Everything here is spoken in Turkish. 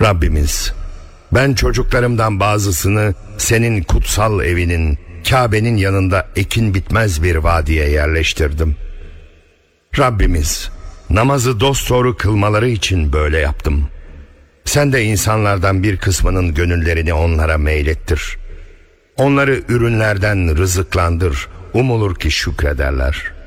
Rabbimiz, ben çocuklarımdan bazısını senin kutsal evinin, Kabe'nin yanında ekin bitmez bir vadiye yerleştirdim. Rabbimiz, namazı dosdoğru kılmaları için böyle yaptım. Sen de insanlardan bir kısmının gönüllerini onlara meylettir. Onları ürünlerden rızıklandır, umulur ki şükrederler.